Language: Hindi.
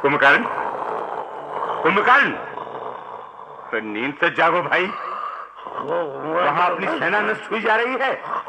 कुंभकर्ण, कुंभकर्ण, नींद से जागो भाई। वहां अपनी सेना नष्ट हुई जा रही है।